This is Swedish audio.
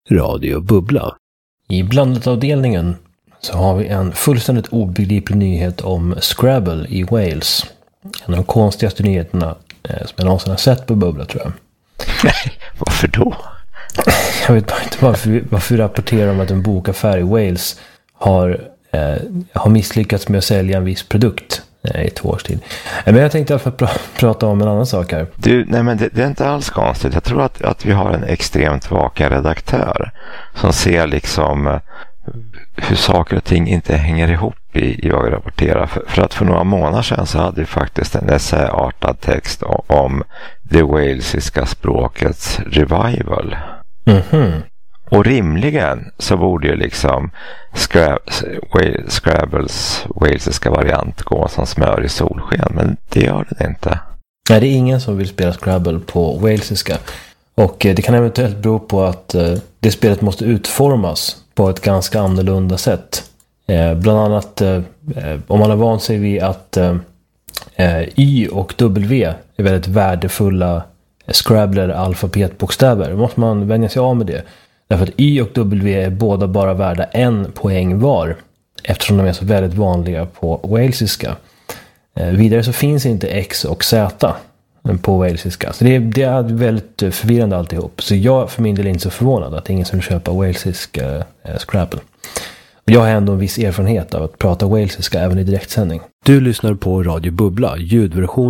Radio Bubbla. I blandatavdelningen så har vi en fullständigt obegriplig nyhet om Scrabble i Wales. En av de konstigaste nyheterna som jag någonsin har sett på Bubbla, tror jag. Nej, varför då? Jag vet bara inte varför vi rapporterar om att en bokaffär i Wales har misslyckats med att sälja en viss produkt i 2 års tid. Men jag tänkte i alla fall prata om en annan sak här. Nej, men det är inte alls konstigt. Jag tror att vi har en extremt vaken redaktör som ser liksom hur saker och ting inte hänger ihop i vad vi rapporterar. För att för några månader sedan så hade vi faktiskt en essäartad text om det walesiska språkets revival. Mhm. Och rimligen så borde ju liksom Scrabbles walesiska variant gå som smör i solsken, men det gör den inte. Nej, det är ingen som vill spela Scrabble på walesiska. Och det kan eventuellt bero på att det spelet måste utformas på ett ganska annorlunda sätt. Bland annat om man har vant sig vid att Y och W är väldigt värdefulla Scrabbler-alfabetbokstäver. Då måste man vänja sig av med det. Därför att Y och W är båda bara värda 1 poäng var. Eftersom de är så väldigt vanliga på walesiska. Vidare så finns inte X och Z på walesiska. Så det är väldigt förvirrande alltihop. Så jag för min del är inte så förvånad att ingen som köper walesisk Scrabble. Jag har ändå en viss erfarenhet av att prata walesiska även i direktsändning. Du lyssnar på Radio Bubbla, ljudversion